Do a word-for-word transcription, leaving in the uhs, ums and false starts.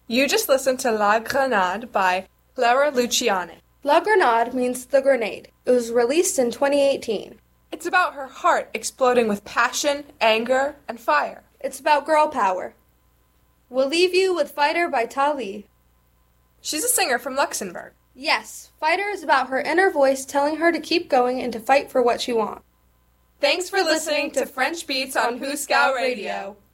You just listened to La Grenade by Clara Luciani. La Grenade means the grenade. It was released in twenty eighteen. It's about her heart exploding with passion, anger, and fire. It's about girl power. We'll leave you with Fighter by Tali. She's a singer from Luxembourg. Yes, Fighter is about her inner voice telling her to keep going and to fight for what she wants. Thanks for listening to French Beats on Hooskow Radio.